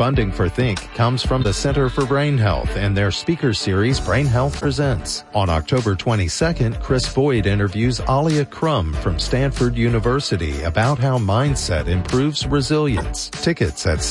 Funding for Think comes from the Center for Brain Health and their speaker series Brain Health Presents. On October 22nd, Chris Boyd interviews Alia Crum from Stanford University about how mindset improves resilience. Tickets at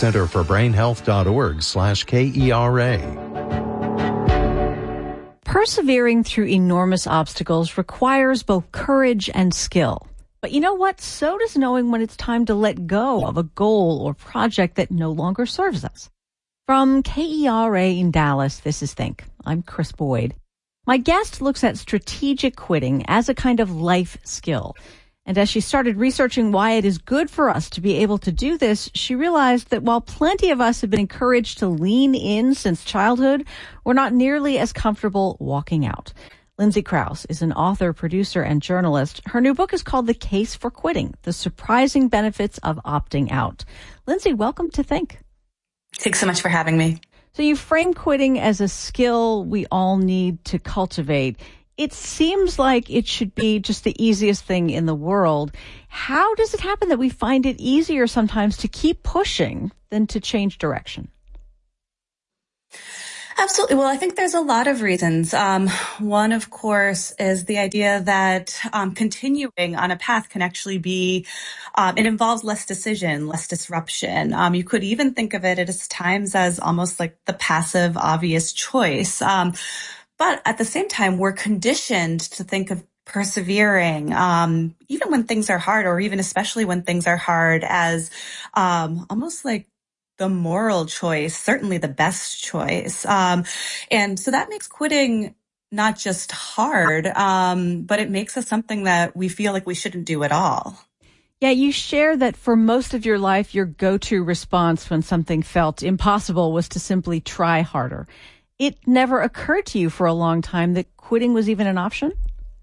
centerforbrainhealth.org/KERA. Persevering through enormous obstacles requires both courage and skill. But you know what? So does knowing when it's time to let go of a goal or project that no longer serves us. From KERA in Dallas, this is Think. I'm Chris Boyd. My guest looks at strategic quitting as a kind of life skill. And as she started researching why it is good for us to be able to do this, she realized that while plenty of us have been encouraged to lean in since childhood, we're not nearly as comfortable walking out. Lindsay Crouse is an author, producer, and journalist. Her new book is called The Case for Quitting: The Surprising Benefits of Opting Out. Lindsay, welcome to Think. Thanks so much for having me. So you frame quitting as a skill we all need to cultivate. It seems like it should be just the easiest thing in the world. How does it happen that we find it easier sometimes to keep pushing than to change direction? Absolutely. Well, I think there's a lot of reasons. One, of course, is the idea that continuing on a path can actually be, it involves less decision, less disruption. You could even think of it at times as almost like the passive, obvious choice. But at the same time, we're conditioned to think of persevering, even when things are hard, or even especially when things are hard, as almost like the moral choice, certainly the best choice. And so that makes quitting not just hard, but it makes us something that we feel like we shouldn't do at all. Yeah, you share that for most of your life, your go-to response when something felt impossible was to simply try harder. It never occurred to you for a long time that quitting was even an option?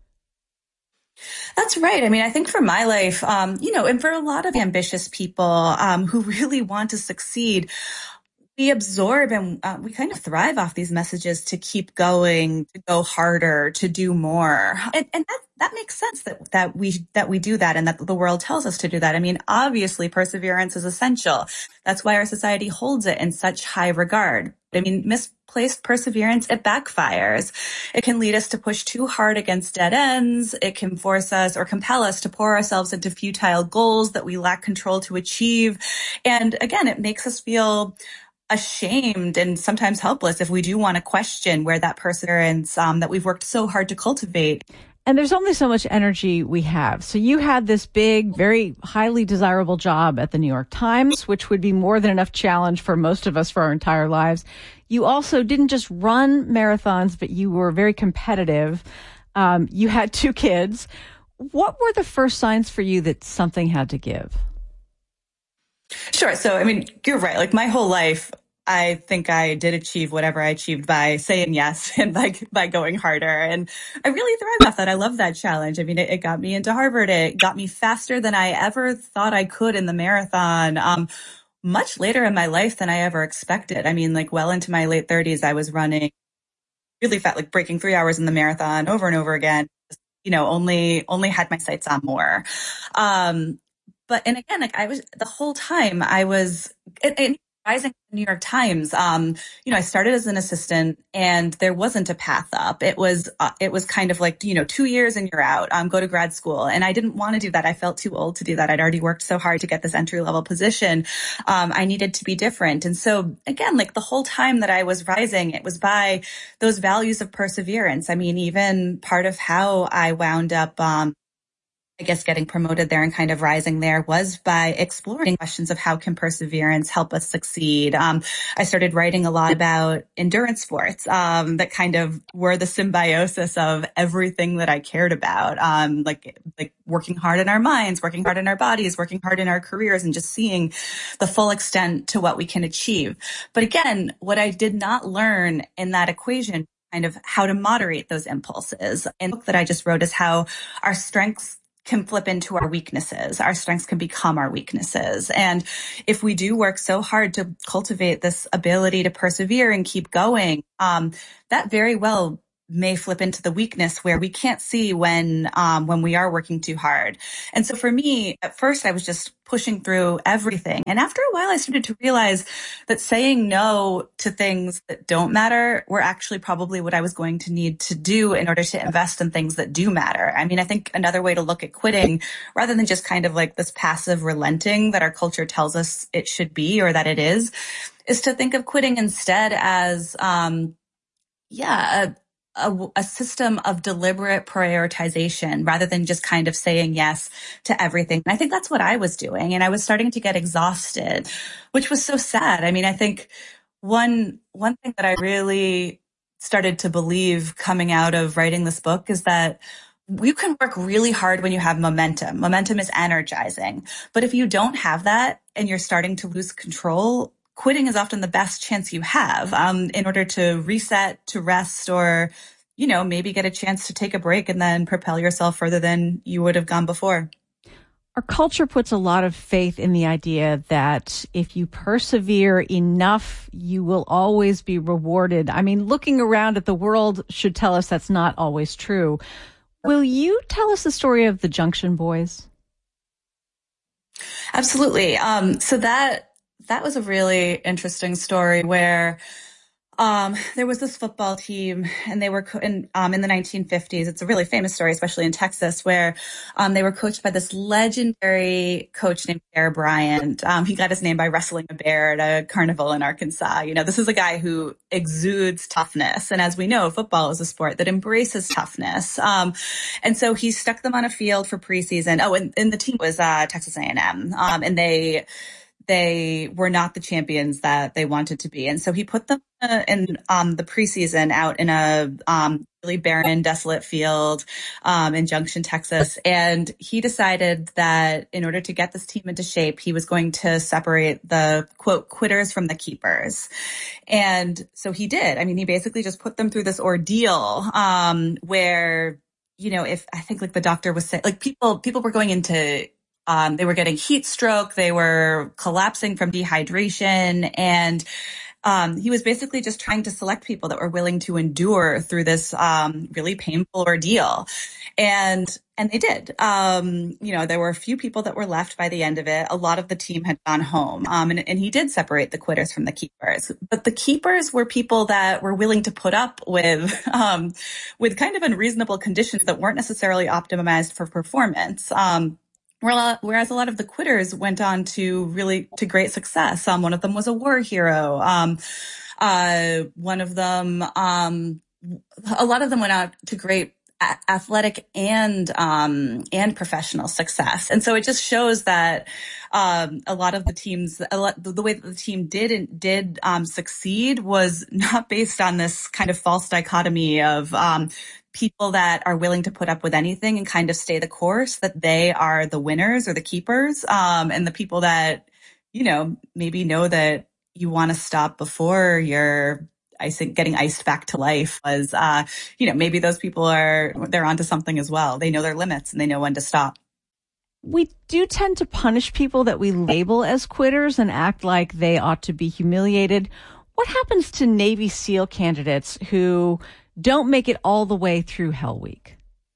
That's right. I mean, I think for my life, and for a lot of ambitious people who really want to succeed, we absorb and we kind of thrive off these messages to keep going, to go harder, to do more. And that makes sense that we do that, and that the world tells us to do that. I mean, obviously, perseverance is essential. That's why our society holds it in such high regard. I mean, misplaced perseverance, it backfires. It can lead us to push too hard against dead ends. It can force us or compel us to pour ourselves into futile goals that we lack control to achieve. And again, it makes us feel ashamed and sometimes helpless if we do want to question where that perseverance that we've worked so hard to cultivate. And there's only so much energy we have. So you had this big, very highly desirable job at the New York Times, which would be more than enough challenge for most of us for our entire lives. You also didn't just run marathons, but you were very competitive. You had 2 kids. What were the first signs for you that something had to give? Sure. So, I mean, you're right. Like my whole life, I think I did achieve whatever I achieved by saying yes and by going harder. And I really thrived off that. I love that challenge. I mean, it got me into Harvard. It got me faster than I ever thought I could in the marathon, much later in my life than I ever expected. I mean, like well into my late 30s, I was running really fast, like breaking 3 hours in the marathon over and over again. Only had my sights on more. But again, like I was the whole time I was rising in the New York Times. I started as an assistant, and there wasn't a path up. It was kind of like 2 years and you're out. Go to grad school, and I didn't want to do that. I felt too old to do that. I'd already worked so hard to get this entry level position. I needed to be different, and so again, like the whole time that I was rising, it was by those values of perseverance. I mean, even part of how I wound up I guess getting promoted there and kind of rising there was by exploring questions of how can perseverance help us succeed. I started writing a lot about endurance sports that kind of were the symbiosis of everything that I cared about, like working hard in our minds, working hard in our bodies, working hard in our careers, and just seeing the full extent to what we can achieve. But again, what I did not learn in that equation, kind of how to moderate those impulses. And the book that I just wrote is how our strengths can flip into our weaknesses. Our strengths can become our weaknesses. And if we do work so hard to cultivate this ability to persevere and keep going, that very well may flip into the weakness where we can't see when we are working too hard. And so for me, at first I was just pushing through everything. And after a while, I started to realize that saying no to things that don't matter were actually probably what I was going to need to do in order to invest in things that do matter. I mean, I think another way to look at quitting, rather than just kind of like this passive relenting that our culture tells us it should be or that it is to think of quitting instead as, a system of deliberate prioritization rather than just kind of saying yes to everything. And I think that's what I was doing. And I was starting to get exhausted, which was so sad. I mean, I think one thing that I really started to believe coming out of writing this book is that you can work really hard when you have momentum. Momentum is energizing. But if you don't have that and you're starting to lose control, quitting is often the best chance you have in order to reset, to rest, or, maybe get a chance to take a break and then propel yourself further than you would have gone before. Our culture puts a lot of faith in the idea that if you persevere enough, you will always be rewarded. I mean, looking around at the world should tell us that's not always true. Will you tell us the story of the Junction Boys? Absolutely. So that was a really interesting story where there was this football team, and they were in the 1950s. It's a really famous story, especially in Texas, where they were coached by this legendary coach named Bear Bryant. He got his name by wrestling a bear at a carnival in Arkansas. This is a guy who exudes toughness, and as we know, football is a sport that embraces toughness. And so he stuck them on a field for preseason. Oh, and the team was Texas A&M, and they were not the champions that they wanted to be. And so he put them in the preseason out in a really barren, desolate field in Junction, Texas. And he decided that in order to get this team into shape, he was going to separate the, quote, quitters from the keepers. And so he did. I mean, he basically just put them through this ordeal where, if I think like the doctor was saying, like people were going into they were getting heat stroke. They were collapsing from dehydration. And he was basically just trying to select people that were willing to endure through this really painful ordeal. And they did. There were a few people that were left by the end of it. A lot of the team had gone home. And he did separate the quitters from the keepers. But the keepers were people that were willing to put up with kind of unreasonable conditions that weren't necessarily optimized for performance. Whereas a lot of the quitters went on to great success. One of them was a war hero. One of them, a lot of them went out to great athletic and professional success. And so it just shows that, a lot of the teams, the way that the team did succeed was not based on this kind of false dichotomy of, people that are willing to put up with anything and kind of stay the course, that they are the winners or the keepers. And the people that, maybe know that you want to stop before you're getting iced back to life was, maybe those people they're onto something as well. They know their limits and they know when to stop. We do tend to punish people that we label as quitters and act like they ought to be humiliated. What happens to Navy SEAL candidates who don't make it all the way through Hell Week?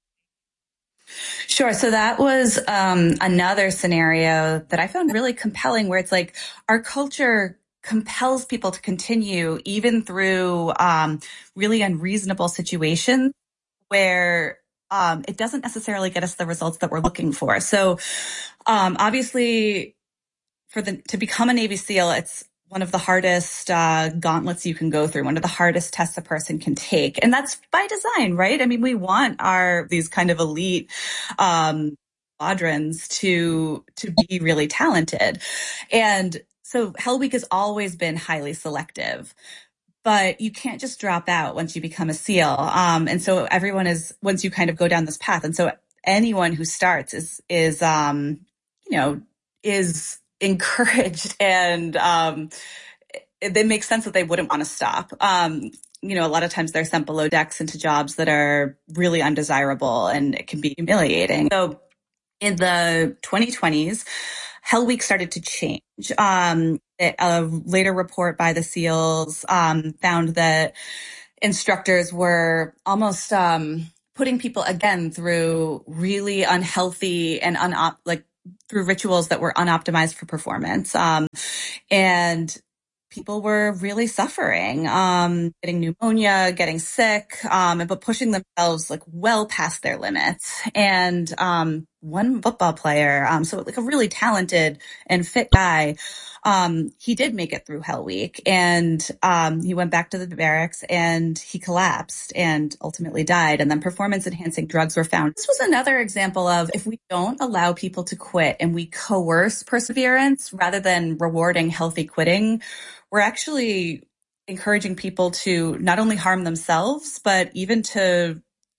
Sure. So that was another scenario that I found really compelling, where it's like our culture compels people to continue even through really unreasonable situations where it doesn't necessarily get us the results that we're looking for. So obviously, to become a Navy SEAL, it's one of the hardest gauntlets you can go through, one of the hardest tests a person can take. And that's by design, right? I mean, we want these kind of elite squadrons to be really talented. And so Hell Week has always been highly selective. But you can't just drop out once you become a SEAL. And so once you kind of go down this path. And so anyone who starts is encouraged, and it makes sense that they wouldn't want to stop. A lot of times they're sent below decks into jobs that are really undesirable, and it can be humiliating. So in the 2020s, Hell Week started to change. A later report by the SEALs found that instructors were almost putting people again through really unhealthy and through rituals that were unoptimized for performance. And people were really suffering, getting pneumonia, getting sick, but pushing themselves like well past their limits. And one football player, so like a really talented and fit guy, he did make it through Hell Week, and he went back to the barracks and he collapsed and ultimately died. And then performance enhancing drugs were found. This was another example of, if we don't allow people to quit and we coerce perseverance rather than rewarding healthy quitting, we're actually encouraging people to not only harm themselves, but even to,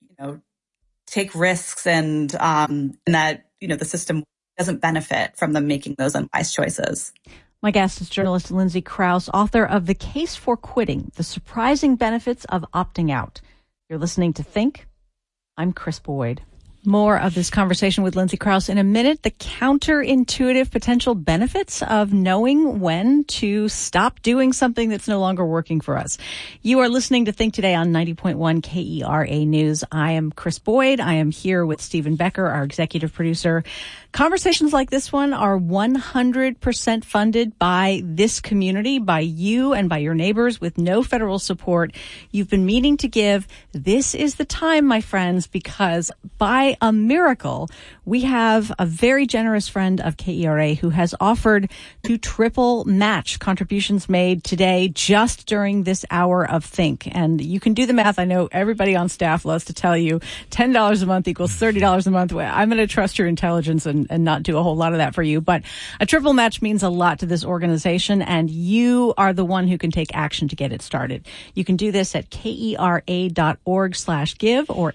take risks, and that, the system doesn't benefit from them making those unwise choices. My guest is journalist Lindsay Crouse, author of The Case for Quitting: The Surprising Benefits of Opting Out. You're listening to Think. I'm Chris Boyd. More of this conversation with Lindsay Crouse in a minute. The counterintuitive potential benefits of knowing when to stop doing something that's no longer working for us. You are listening to Think Today on 90.1 KERA News. I am Chris Boyd. I am here with Stephen Becker, our executive producer. Conversations like this one are 100% funded by this community, by you and by your neighbors, with no federal support. You've been meaning to give. This is the time, my friends, because by a miracle, we have a very generous friend of KERA who has offered to triple match contributions made today just during this hour of Think. And you can do the math. I know everybody on staff loves to tell you $10 a month equals $30 a month. I'm going to trust your intelligence and not do a whole lot of that for you. But a triple match means a lot to this organization, and you are the one who can take action to get it started. You can do this at KERA.org/give or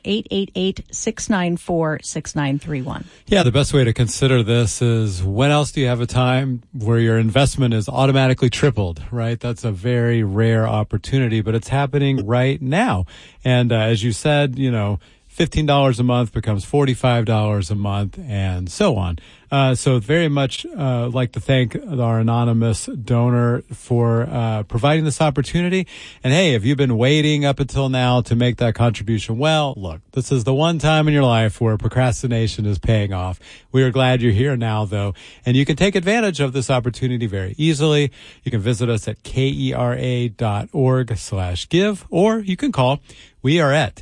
888-694-6931. Yeah, the best way to consider this is, when else do you have a time where your investment is automatically tripled, right? That's a very rare opportunity, but it's happening right now. And as you said, $15 a month becomes $45 a month, and so on. So very much like to thank our anonymous donor for providing this opportunity. And hey, if you've been waiting up until now to make that contribution, well, look, this is the one time in your life where procrastination is paying off. We are glad you're here now, though, and you can take advantage of this opportunity very easily. You can visit us at KERA.org/give, or you can call. We are at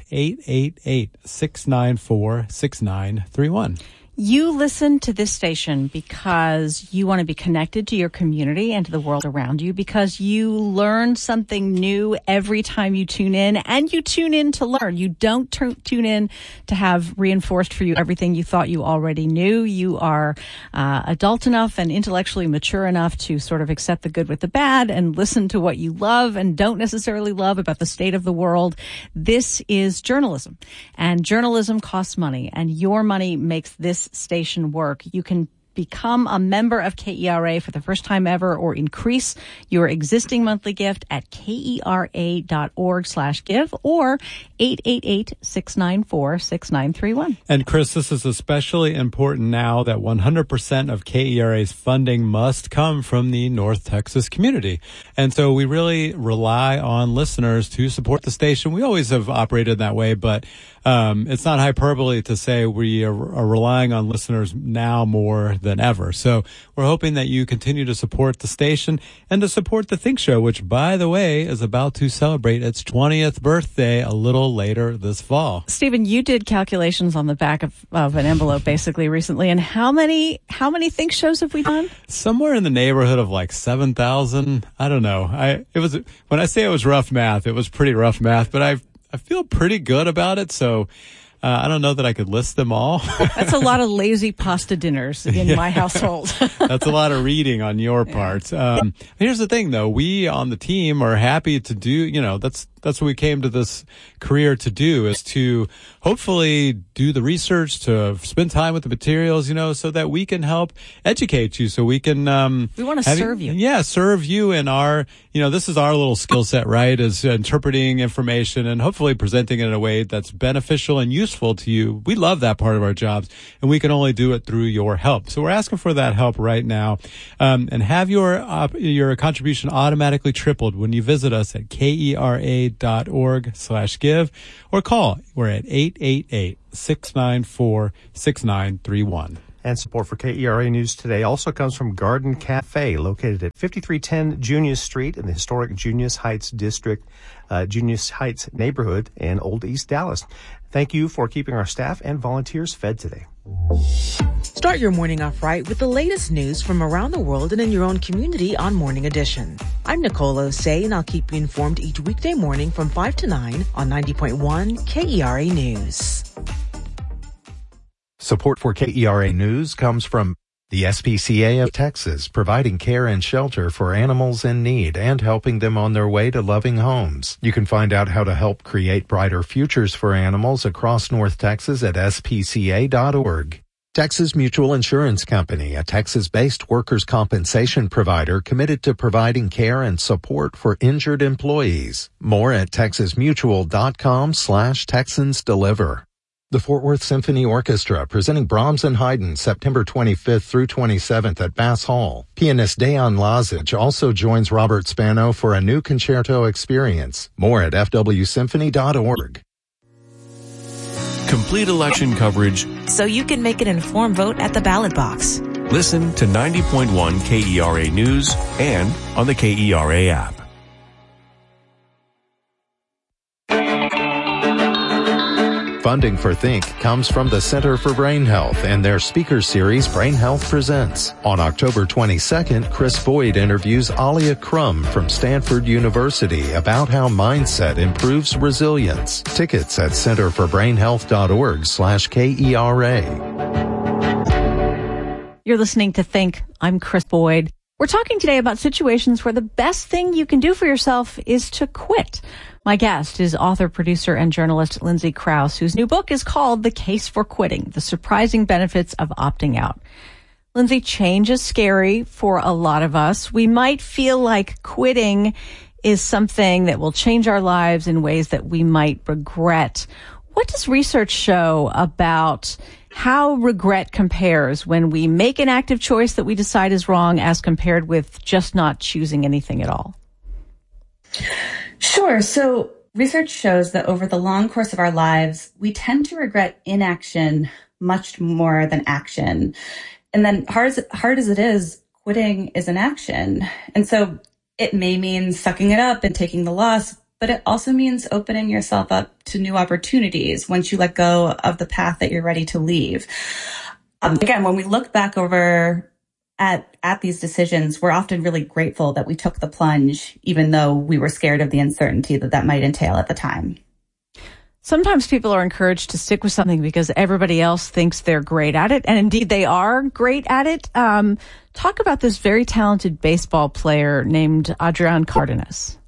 888-694-6931. You listen to this station because you want to be connected to your community and to the world around you, because you learn something new every time you tune in, and you tune in to learn. You don't tune in to have reinforced for you everything you thought you already knew. You are adult enough and intellectually mature enough to sort of accept the good with the bad and listen to what you love and don't necessarily love about the state of the world. This is journalism, and journalism costs money, and your money makes this station work. You can become a member of KERA for the first time ever, or increase your existing monthly gift at KERA.org/give or 888-694-6931. And Chris, this is especially important now that 100% of KERA's funding must come from the North Texas community. And so we really rely on listeners to support the station. We always have operated that way, but it's not hyperbole to say we are relying on listeners now more than ever. So we're hoping that you continue to support the station and to support the Think Show, which, by the way, is about to celebrate its 20th birthday a little later this fall. Stephen, you did calculations on the back of an envelope basically recently. And how many Think Shows have we done? Somewhere in the neighborhood of like 7,000. I don't know. When I say it was rough math, it was pretty rough math, but I feel pretty good about it. So I don't know that I could list them all. That's a lot of lazy pasta dinners in my household. That's a lot of reading on your part. Here's the thing, though. We on the team are happy to do, that's what we came to this career to do, is to hopefully do the research, to spend time with the materials, so that we can help educate you, so we can we want to serve you. Yeah, serve you in our, this is our little skill set, right? Is interpreting information and hopefully presenting it in a way that's beneficial and useful useful to you. We love that part of our jobs, and we can only do it through your help. So we're asking for that help right now. And have your contribution automatically tripled when you visit us at kera.org/give or call. We're at 888-694-6931. And support for KERA News Today also comes from Garden Cafe, located at 5310 Junius Street in the historic Junius Heights District, Junius Heights neighborhood in Old East Dallas. Thank you for keeping our staff and volunteers fed today. Start your morning off right with the latest news from around the world and in your own community on Morning Edition. I'm Nicole Osei, and I'll keep you informed each weekday morning from 5 to 9 on 90.1 KERA News. Support for KERA News comes from the SPCA of Texas, providing care and shelter for animals in need and helping them on their way to loving homes. You can find out how to help create brighter futures for animals across North Texas at spca.org. Texas Mutual Insurance Company, a Texas-based workers' compensation provider committed to providing care and support for injured employees. More at texasmutual.com/TexansDeliver. The Fort Worth Symphony Orchestra presenting Brahms and Haydn September 25th through 27th at Bass Hall. Pianist Dejan Lazic also joins Robert Spano for a new concerto experience. More at fwsymphony.org. Complete election coverage so you can make an informed vote at the ballot box. Listen to 90.1 KERA News and on the KERA app. Funding for Think comes from the Center for Brain Health and their speaker series Brain Health Presents. On October 22nd, Chris Boyd interviews Alia Crum from Stanford University about how mindset improves resilience. Tickets at centerforbrainhealth.org/KERA. You're listening to Think. I'm Chris Boyd. We're talking today about situations where the best thing you can do for yourself is to quit. My guest is author, producer, and journalist Lindsay Krause, whose new book is called The Case for Quitting: The Surprising Benefits of Opting Out. Lindsay, change is scary for a lot of us. We might feel like quitting is something that will change our lives in ways that we might regret. What does research show about how regret compares when we make an active choice that we decide is wrong as compared with just not choosing anything at all? Sure. So research shows that over the long course of our lives, we tend to regret inaction much more than action. And then hard as it is, quitting is an action. And so it may mean sucking it up and taking the loss, but it also means opening yourself up to new opportunities once you let go of the path that you're ready to leave. Again, when we look back over at these decisions, we're often really grateful that we took the plunge, even though we were scared of the uncertainty that might entail at the time. Sometimes people are encouraged to stick with something because everybody else thinks they're great at it. And indeed, they are great at it. Talk about this very talented baseball player named Adrian Cardenas.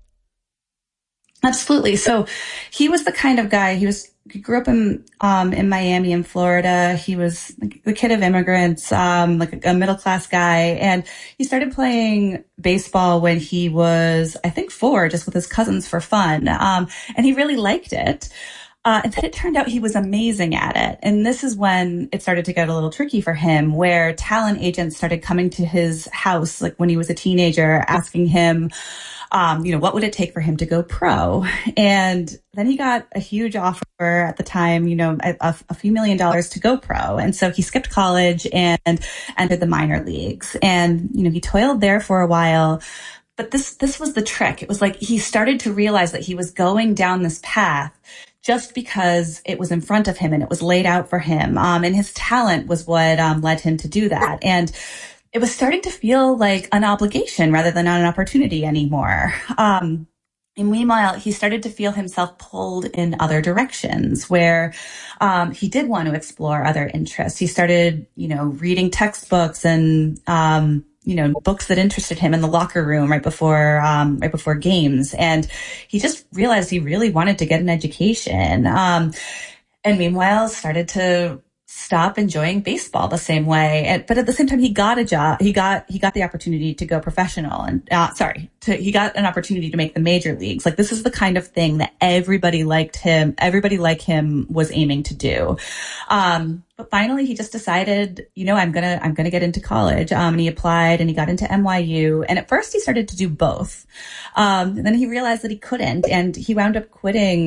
Absolutely. So he was the kind of guy, he grew up in Miami in Florida. He was the kid of immigrants, like a middle-class guy. And he started playing baseball when he was, I think, 4, just with his cousins for fun. And he really liked it. And then it turned out he was amazing at it. And this is when it started to get a little tricky for him, where talent agents started coming to his house, like when he was a teenager, asking him, what would it take for him to go pro? And then he got a huge offer at the time, a few $1 million to go pro. And so he skipped college and entered the minor leagues. And, he toiled there for a while. But this was the trick. It was like he started to realize that he was going down this path just because it was in front of him and it was laid out for him. And his talent was what led him to do that. And it was starting to feel like an obligation rather than an opportunity anymore. And meanwhile, he started to feel himself pulled in other directions where he did want to explore other interests. He started, reading textbooks and, books that interested him in the locker room right before games. And he just realized he really wanted to get an education. And meanwhile, started to stop enjoying baseball the same way. But at the same time, he got a job. He got the opportunity to go professional and, he got an opportunity to make the major leagues. Like, this is the kind of thing that everybody like him was aiming to do. But finally he just decided, I'm going to get into college. And he applied and he got into NYU. And at first he started to do both. And then he realized that he couldn't, and he wound up quitting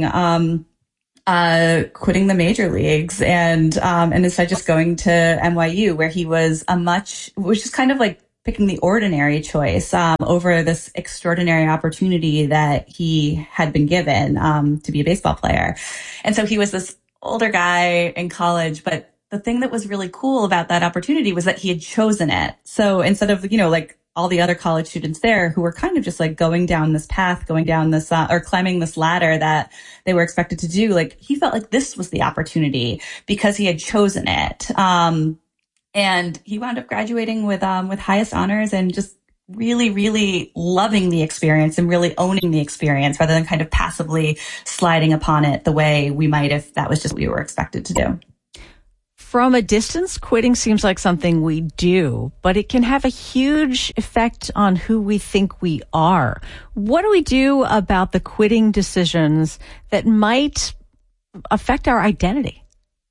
the major leagues and instead just going to NYU, where he was which is kind of like picking the ordinary choice, over this extraordinary opportunity that he had been given, to be a baseball player. And so he was this older guy in college, but the thing that was really cool about that opportunity was that he had chosen it. So instead of, like all the other college students there who were kind of just like going down this path, or climbing this ladder that they were expected to do, like he felt like this was the opportunity because he had chosen it. And he wound up graduating with highest honors and just really, really loving the experience and really owning the experience rather than kind of passively sliding upon it the way we might if that was just what we were expected to do. From a distance, quitting seems like something we do, but it can have a huge effect on who we think we are. What do we do about the quitting decisions that might affect our identity?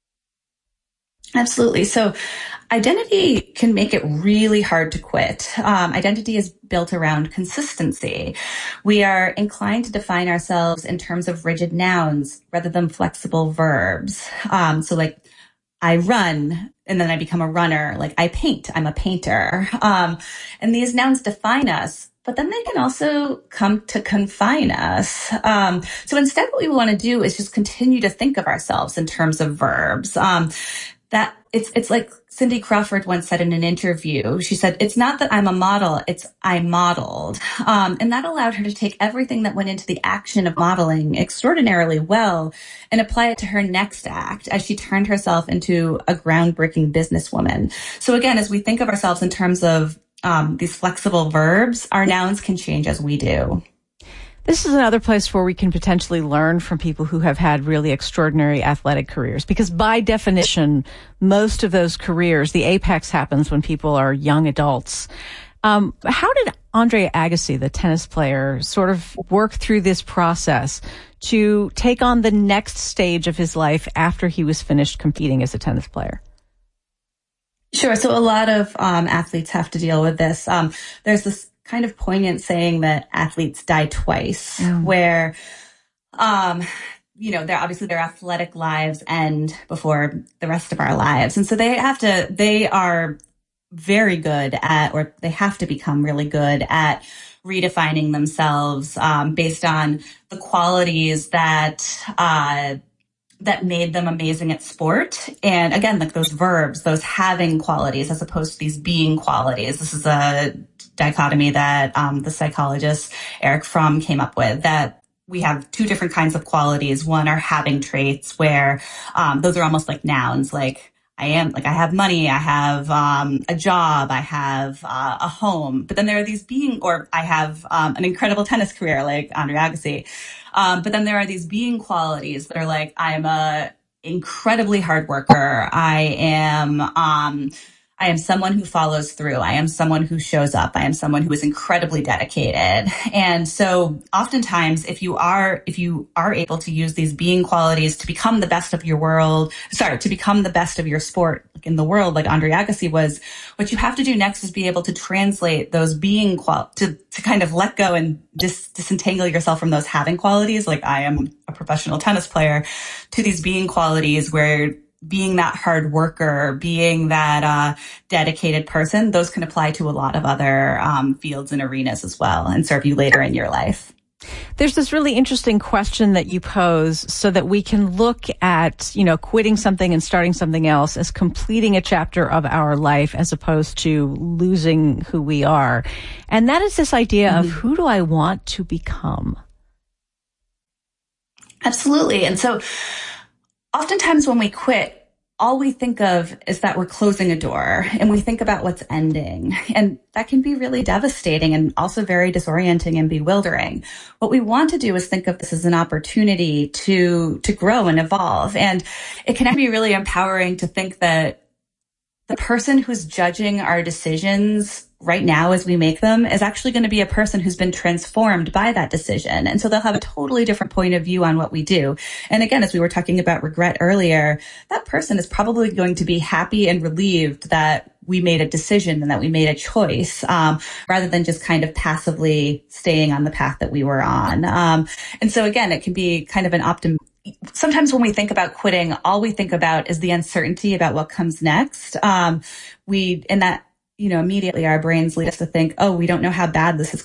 Absolutely. So identity can make it really hard to quit. Identity is built around consistency. We are inclined to define ourselves in terms of rigid nouns rather than flexible verbs. So like, I run, and then I become a runner. Like, I paint, I'm a painter. And these nouns define us, but then they can also come to confine us. So instead, what we want to do is just continue to think of ourselves in terms of verbs. That it's like Cindy Crawford once said in an interview. She said, "It's not that I'm a model, it's I modeled." And that allowed her to take everything that went into the action of modeling extraordinarily well and apply it to her next act as she turned herself into a groundbreaking businesswoman. So again, as we think of ourselves in terms of these flexible verbs, our nouns can change as we do. This is another place where we can potentially learn from people who have had really extraordinary athletic careers, because by definition, most of those careers, the apex happens when people are young adults. How did Andre Agassi, the tennis player, sort of work through this process to take on the next stage of his life after he was finished competing as a tennis player? Sure. So a lot of athletes have to deal with this. There's this kind of poignant saying that athletes die twice, where, their athletic lives end before the rest of our lives. And so they are very good at, or they have to become really good at redefining themselves, based on the qualities that made them amazing at sport. And again, like those verbs, those having qualities as opposed to these being qualities. This is a dichotomy that the psychologist Eric Fromm came up with, that we have two different kinds of qualities. One are having traits, where those are almost like nouns, like I have money, I have a job, I have a home. But then there are these I have an incredible tennis career like Andre Agassi. But then there are these being qualities that are like, I'm a incredibly hard worker. I am someone who follows through. I am someone who shows up. I am someone who is incredibly dedicated. And so oftentimes, if you are able to use these being qualities to become the best of to become the best of your sport in the world, like Andre Agassi was, what you have to do next is be able to translate those being to kind of let go and disentangle yourself from those having qualities, like I am a professional tennis player, to these being qualities where being that hard worker, being that dedicated person, those can apply to a lot of other fields and arenas as well and serve you later in your life. There's this really interesting question that you pose so that we can look at, quitting something and starting something else as completing a chapter of our life as opposed to losing who we are. And that is this idea of who do I want to become? Absolutely. And so oftentimes when we quit, all we think of is that we're closing a door and we think about what's ending. And that can be really devastating and also very disorienting and bewildering. What we want to do is think of this as an opportunity to grow and evolve. And it can be really empowering to think that the person who's judging our decisions right now as we make them is actually going to be a person who's been transformed by that decision. And so they'll have a totally different point of view on what we do. And again, as we were talking about regret earlier, that person is probably going to be happy and relieved that we made a decision and that we made a choice, rather than just kind of passively staying on the path that we were on. And so again, it can be kind of an sometimes when we think about quitting, all we think about is the uncertainty about what comes next. Immediately our brains lead us to think, oh, we don't know how bad this is